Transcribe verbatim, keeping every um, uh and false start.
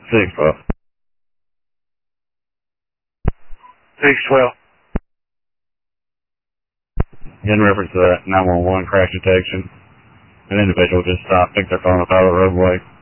six twelve. six twelve. In reference to that nine one one crash detection, an individual just stopped, picked their phone up out of the roadway,